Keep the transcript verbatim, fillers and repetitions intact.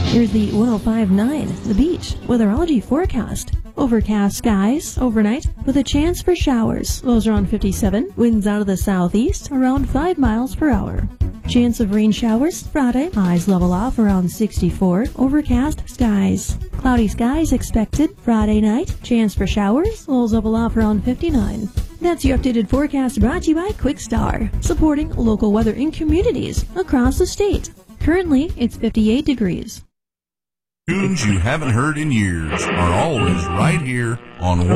Here's the one oh five point nine, The Beach, weatherology forecast. Overcast skies overnight with a chance for showers. Lows around fifty-seven. Winds out of the southeast around five miles per hour. Chance of rain showers Friday. Highs level off around sixty-four. Overcast skies. Cloudy skies expected Friday night. Chance for showers. Lows level off around fifty-nine. That's your updated forecast brought to you by Quickstar, supporting local weather in communities across the state. Currently, it's fifty-eight degrees. Tunes you haven't heard in years are always right here on